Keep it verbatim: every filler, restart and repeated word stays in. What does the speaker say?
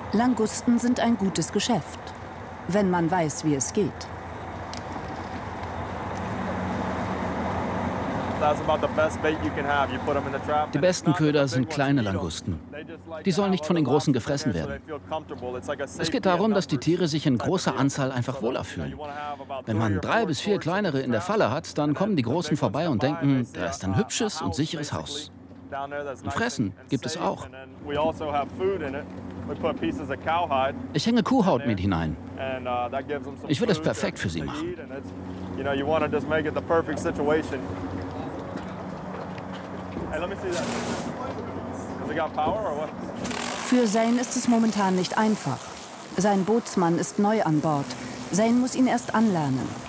Langusten sind ein gutes Geschäft, wenn man weiß, wie es geht. Die besten Köder sind kleine Langusten. Die sollen nicht von den Großen gefressen werden. Es geht darum, dass die Tiere sich in großer Anzahl einfach wohler fühlen. Wenn man drei bis vier kleinere in der Falle hat, dann kommen die Großen vorbei und denken, da ist ein hübsches und sicheres Haus. Und Fressen gibt es auch. Ich hänge Kuhhaut mit hinein. Ich will es perfekt für sie machen. Für Zane ist es momentan nicht einfach. Sein Bootsmann ist neu an Bord. Zane muss ihn erst anlernen.